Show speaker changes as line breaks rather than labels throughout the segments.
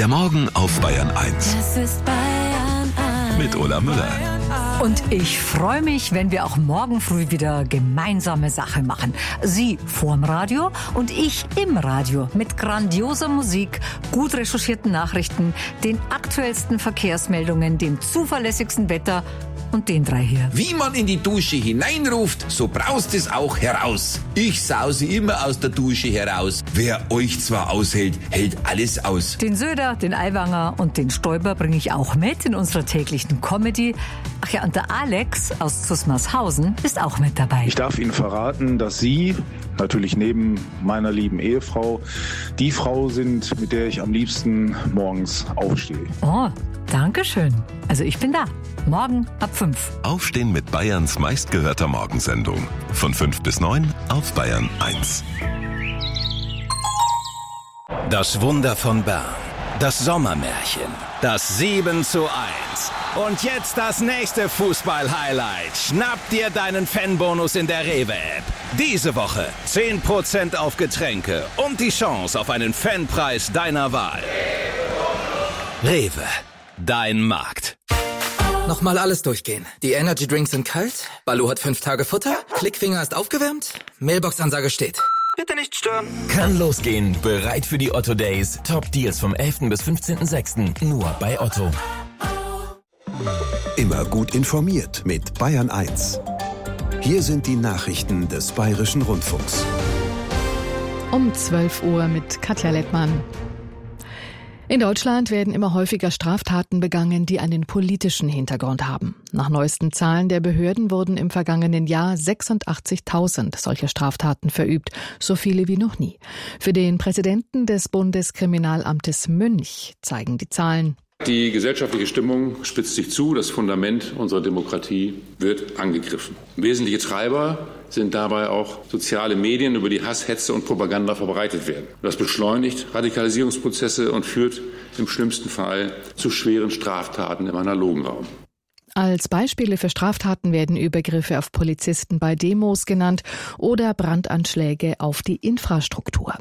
Der Morgen auf Bayern 1.
Es ist Bayern 1.
Mit Ulla Müller.
Und ich freue mich, wenn wir auch morgen früh wieder gemeinsame Sache machen. Sie vorm Radio und ich im Radio mit grandioser Musik, gut recherchierten Nachrichten, den aktuellsten Verkehrsmeldungen, dem zuverlässigsten Wetter und den drei hier.
Wie man in die Dusche hineinruft, so braust es auch heraus. Ich sause immer aus der Dusche heraus. Wer euch zwar aushält, hält alles aus.
Den Söder, den Aiwanger und den Stoiber bringe ich auch mit in unserer täglichen Comedy. Ach ja, und der Alex aus Zusmarshausen ist auch mit dabei.
Ich darf Ihnen verraten, dass Sie, natürlich neben meiner lieben Ehefrau, die Frau sind, mit der ich am liebsten morgens aufstehe.
Oh, danke schön. Also ich bin da. Morgen ab 5.
Aufstehen mit Bayerns meistgehörter Morgensendung. Von 5 bis 9 auf Bayern 1.
Das Wunder von Bern. Das Sommermärchen. Das 7:1. Und jetzt das nächste Fußball-Highlight. Schnapp dir deinen Fanbonus in der Rewe-App. Diese Woche 10% auf Getränke und die Chance auf einen Fanpreis deiner Wahl. Rewe. Dein Markt.
Nochmal alles durchgehen. Die Energy Drinks sind kalt, Baloo hat 5 Tage Futter, Klickfinger ist aufgewärmt, Mailbox-Ansage steht. Bitte nicht stören.
Kann losgehen. Bereit für die Otto Days. Top Deals vom 11. bis 15.06. Nur bei Otto.
Immer gut informiert mit Bayern 1. Hier sind die Nachrichten des Bayerischen Rundfunks.
Um 12 Uhr mit Katja Lettmann. In Deutschland werden immer häufiger Straftaten begangen, die einen politischen Hintergrund haben. Nach neuesten Zahlen der Behörden wurden im vergangenen Jahr 86.000 solcher Straftaten verübt, so viele wie noch nie. Für den Präsidenten des Bundeskriminalamtes Münch zeigen die Zahlen:
Die gesellschaftliche Stimmung spitzt sich zu, das Fundament unserer Demokratie wird angegriffen. Wesentliche Treiber sind dabei auch soziale Medien, über die Hass, Hetze und Propaganda verbreitet werden. Das beschleunigt Radikalisierungsprozesse und führt im schlimmsten Fall zu schweren Straftaten im analogen Raum.
Als Beispiele für Straftaten werden Übergriffe auf Polizisten bei Demos genannt oder Brandanschläge auf die Infrastruktur.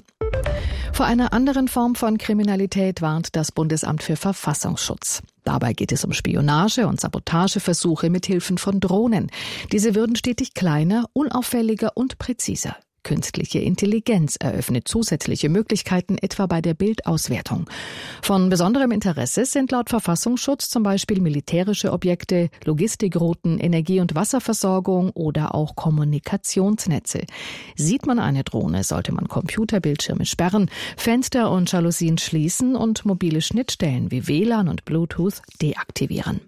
Vor einer anderen Form von Kriminalität warnt das Bundesamt für Verfassungsschutz. Dabei geht es um Spionage und Sabotageversuche mit Hilfen von Drohnen. Diese würden stetig kleiner, unauffälliger und präziser. Künstliche Intelligenz eröffnet zusätzliche Möglichkeiten, etwa bei der Bildauswertung. Von besonderem Interesse sind laut Verfassungsschutz zum Beispiel militärische Objekte, Logistikrouten, Energie- und Wasserversorgung oder auch Kommunikationsnetze. Sieht man eine Drohne, sollte man Computerbildschirme sperren, Fenster und Jalousien schließen und mobile Schnittstellen wie WLAN und Bluetooth deaktivieren.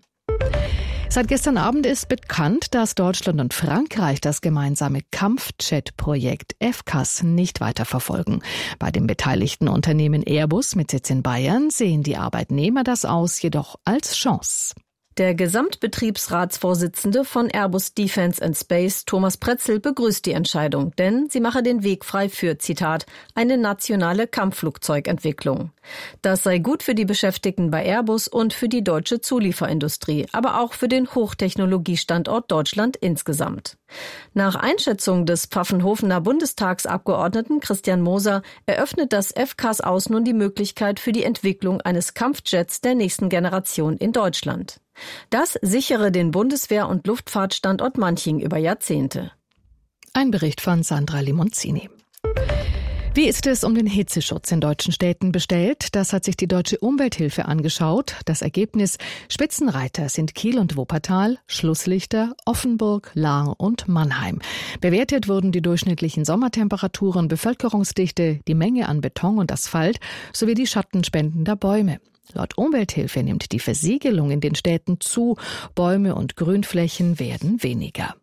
Seit gestern Abend ist bekannt, dass Deutschland und Frankreich das gemeinsame Kampfjet-Projekt FCAS nicht weiterverfolgen. Bei dem beteiligten Unternehmen Airbus mit Sitz in Bayern sehen die Arbeitnehmer das aus jedoch als Chance.
Der Gesamtbetriebsratsvorsitzende von Airbus Defence and Space, Thomas Pretzel, begrüßt die Entscheidung, denn sie mache den Weg frei für, Zitat, eine nationale Kampfflugzeugentwicklung. Das sei gut für die Beschäftigten bei Airbus und für die deutsche Zulieferindustrie, aber auch für den Hochtechnologiestandort Deutschland insgesamt. Nach Einschätzung des Pfaffenhofener Bundestagsabgeordneten Christian Moser eröffnet das FCAS aus nun die Möglichkeit für die Entwicklung eines Kampfjets der nächsten Generation in Deutschland. Das sichere den Bundeswehr- und Luftfahrtstandort Manching über Jahrzehnte.
Ein Bericht von Sandra Limonzini. Wie ist es um den Hitzeschutz in deutschen Städten bestellt? Das hat sich die Deutsche Umwelthilfe angeschaut. Das Ergebnis: Spitzenreiter sind Kiel und Wuppertal, Schlusslichter Offenburg, Lahr und Mannheim. Bewertet wurden die durchschnittlichen Sommertemperaturen, Bevölkerungsdichte, die Menge an Beton und Asphalt sowie die Schattenspenden der Bäume. Laut Umwelthilfe nimmt die Versiegelung in den Städten zu, Bäume und Grünflächen werden weniger.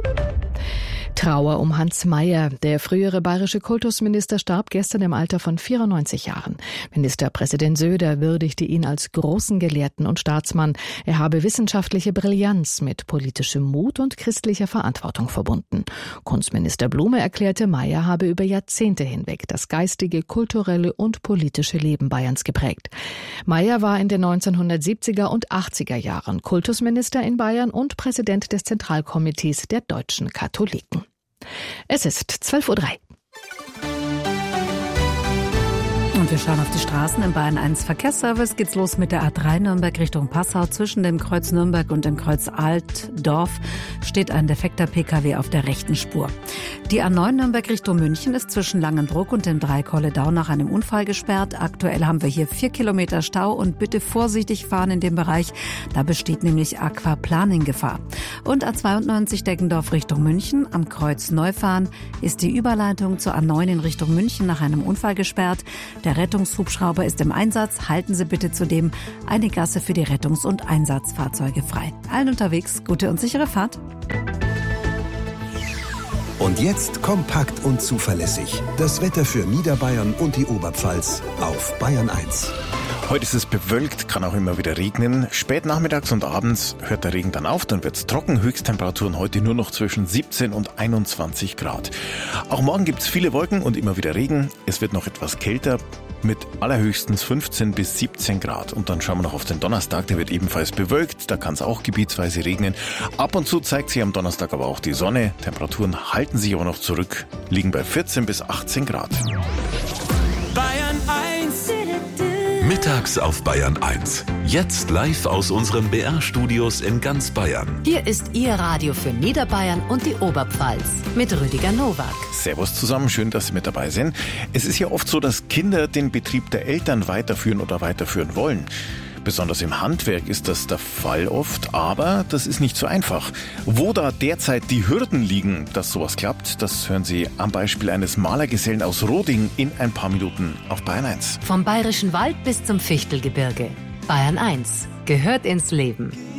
Trauer um Hans Mayer. Der frühere bayerische Kultusminister starb gestern im Alter von 94 Jahren. Ministerpräsident Söder würdigte ihn als großen Gelehrten und Staatsmann. Er habe wissenschaftliche Brillanz mit politischem Mut und christlicher Verantwortung verbunden. Kunstminister Blume erklärte, Mayer habe über Jahrzehnte hinweg das geistige, kulturelle und politische Leben Bayerns geprägt. Mayer war in den 1970er und 80er Jahren Kultusminister in Bayern und Präsident des Zentralkomitees der deutschen Katholiken. Es ist 12:03 Uhr.
Und wir schauen auf die Straßen. Im Bayern 1 Verkehrsservice geht's los mit der A3 Nürnberg Richtung Passau. Zwischen dem Kreuz Nürnberg und dem Kreuz Altdorf steht ein defekter Pkw auf der rechten Spur. Die A9 Nürnberg Richtung München ist zwischen Langenbruck und dem Dreikolledau nach einem Unfall gesperrt. Aktuell haben wir hier 4 Kilometer Stau und bitte vorsichtig fahren in dem Bereich. Da besteht nämlich Aquaplaning-Gefahr. Und A92 Deggendorf Richtung München. Am Kreuz Neufahren ist die Überleitung zur A9 in Richtung München nach einem Unfall gesperrt. Der Rettungshubschrauber ist im Einsatz. Halten Sie bitte zudem eine Gasse für die Rettungs- und Einsatzfahrzeuge frei. Allen unterwegs gute und sichere Fahrt.
Und jetzt kompakt und zuverlässig. Das Wetter für Niederbayern und die Oberpfalz auf Bayern 1.
Heute ist es bewölkt, kann auch immer wieder regnen. Spät nachmittags und abends hört der Regen dann auf, dann wird's trocken. Höchsttemperaturen heute nur noch zwischen 17 und 21 Grad. Auch morgen gibt's viele Wolken und immer wieder Regen. Es wird noch etwas kälter mit allerhöchstens 15 bis 17 Grad. Und dann schauen wir noch auf den Donnerstag, der wird ebenfalls bewölkt. Da kann es auch gebietsweise regnen. Ab und zu zeigt sich am Donnerstag aber auch die Sonne. Temperaturen halten sich aber noch zurück, liegen bei 14 bis 18 Grad.
Bayern 1. Mittags auf Bayern 1. Jetzt live aus unseren BR-Studios in ganz Bayern.
Hier ist Ihr Radio für Niederbayern und die Oberpfalz mit Rüdiger Nowak.
Servus zusammen, schön, dass Sie mit dabei sind. Es ist ja oft so, dass Kinder den Betrieb der Eltern weiterführen oder weiterführen wollen. Besonders im Handwerk ist das der Fall oft, aber das ist nicht so einfach. Wo da derzeit die Hürden liegen, dass sowas klappt, das hören Sie am Beispiel eines Malergesellen aus Roding in ein paar Minuten auf Bayern 1.
Vom Bayerischen Wald bis zum Fichtelgebirge. Bayern 1 gehört ins Leben.